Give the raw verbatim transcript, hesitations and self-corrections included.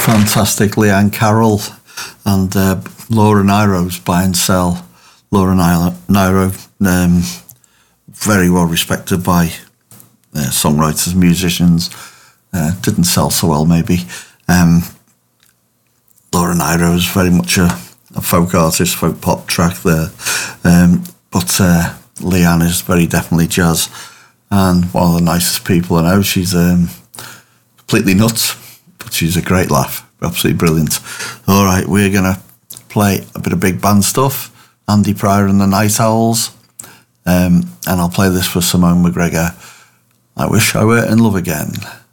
fantastic Leanne Carroll and uh, Laura Nyro's Buy and Sell. Laura Nyro, um, very well respected by uh, songwriters, musicians, uh, didn't sell so well maybe. Um, Laura Nyro is very much a, a folk artist, folk pop track there, um, but uh, Leanne is very definitely jazz, and one of the nicest people I know. She's um, completely nuts, but she's a great laugh, absolutely brilliant. All right, we're going to play a bit of big band stuff, Andy Pryor and the Night Owls, um, and I'll play this for Simone McGregor, I Wish I Were in Love Again.